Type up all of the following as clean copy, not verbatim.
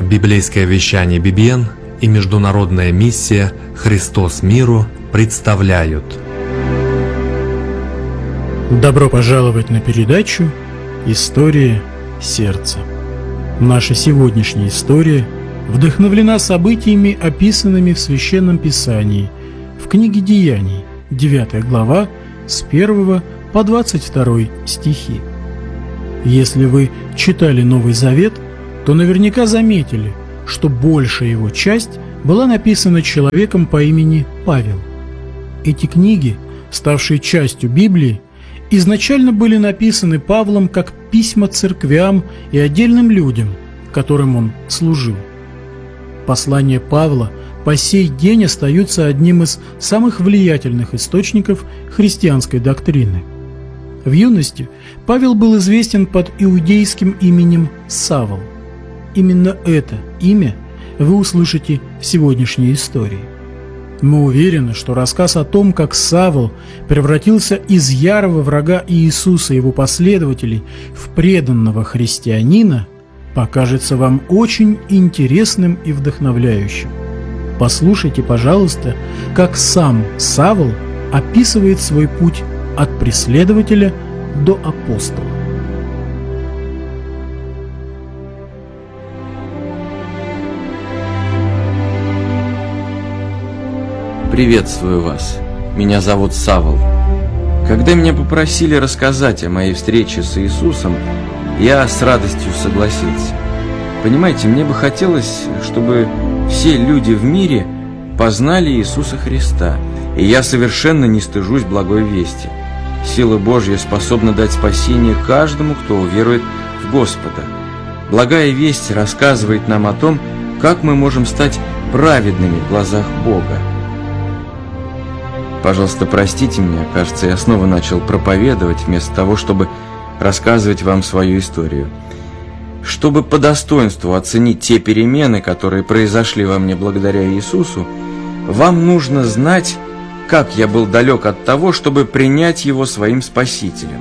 Библейское вещание BBN и международная миссия «Христос миру» представляют. Добро пожаловать на передачу «История сердца». Наша сегодняшняя история вдохновлена событиями, описанными в Священном Писании, в книге Деяний, 9 глава, с 1 по 22 стихи. Если вы читали Новый Завет, то наверняка заметили, что большая его часть была написана человеком по имени Павел. Эти книги, ставшие частью Библии, изначально были написаны Павлом как письма церквям и отдельным людям, которым он служил. Послания Павла по сей день остаются одним из самых влиятельных источников христианской доктрины. В юности Павел был известен под иудейским именем Савл. Именно это имя вы услышите в сегодняшней истории. Мы уверены, что рассказ о том, как Савл превратился из ярого врага Иисуса и его последователей в преданного христианина, покажется вам очень интересным и вдохновляющим. Послушайте, пожалуйста, как сам Савл описывает свой путь от преследователя до апостола. Приветствую вас. Меня зовут Савл. Когда меня попросили рассказать о моей встрече с Иисусом, я с радостью согласился. Понимаете, мне бы хотелось, чтобы все люди в мире познали Иисуса Христа, и я совершенно не стыжусь благой вести. Сила Божья способна дать спасение каждому, кто уверует в Господа. Благая весть рассказывает нам о том, как мы можем стать праведными в глазах Бога. Пожалуйста, простите меня, кажется, я снова начал проповедовать вместо того, чтобы рассказывать вам свою историю. Чтобы по достоинству оценить те перемены, которые произошли во мне благодаря Иисусу, вам нужно знать, как я был далек от того, чтобы принять Его своим Спасителем.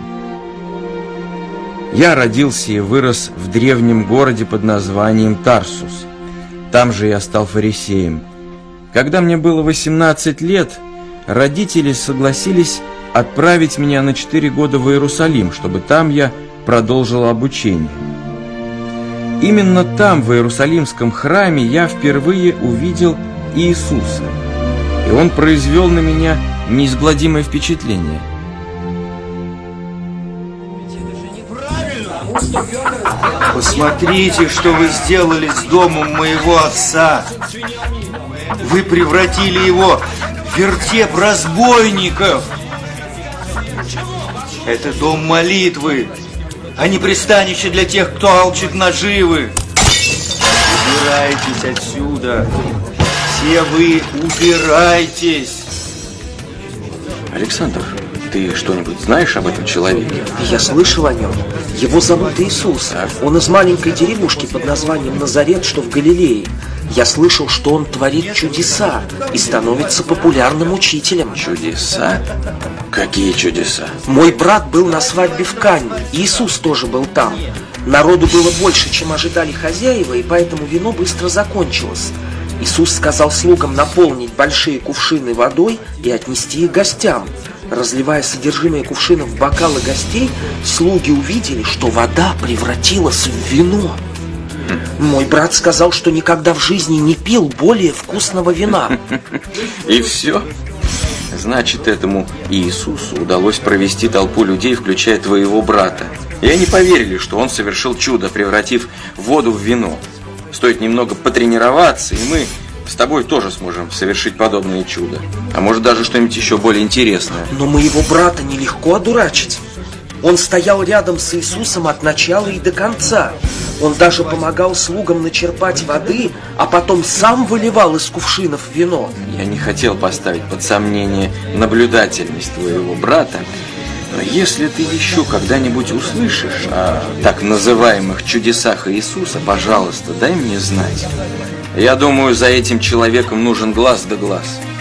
Я родился и вырос в древнем городе под названием Тарсус. Там же я стал фарисеем. Когда мне было 18 лет, родители согласились отправить меня на 4 года в Иерусалим, чтобы там я продолжил обучение. Именно там, в Иерусалимском храме, я впервые увидел Иисуса, и Он произвел на меня неизгладимое впечатление. Посмотрите, что вы сделали с домом моего отца. Вы превратили его в вертеп разбойников. Это дом молитвы, а не пристанище для тех, кто алчит наживы. Убирайтесь отсюда. Все вы убирайтесь. Александр, ты что-нибудь знаешь об этом человеке? Я слышал о нем. Его зовут Иисус. Он из маленькой деревушки под названием Назарет, что в Галилее. Я слышал, что он творит чудеса и становится популярным учителем. Чудеса? Какие чудеса? Мой брат был на свадьбе в Канне. Иисус тоже был там. Народу было больше, чем ожидали хозяева, и поэтому вино быстро закончилось. Иисус сказал слугам наполнить большие кувшины водой и отнести их гостям. Разливая содержимое кувшинов в бокалы гостей, слуги увидели, что вода превратилась в вино. Мой брат сказал, что никогда в жизни не пил более вкусного вина. И все? Значит, этому Иисусу удалось провести толпу людей, включая твоего брата. И они поверили, что он совершил чудо, превратив воду в вино. Стоит немного потренироваться, и мы с тобой тоже сможем совершить подобное чудо. А может, даже что-нибудь еще более интересное. Но моего брата нелегко одурачить. Он стоял рядом с Иисусом от начала и до конца. Он даже помогал слугам начерпать воды, а потом сам выливал из кувшинов вино. Я не хотел поставить под сомнение наблюдательность твоего брата, но если ты еще когда-нибудь услышишь о так называемых чудесах Иисуса, пожалуйста, дай мне знать. Я думаю, за этим человеком нужен глаз да глаз.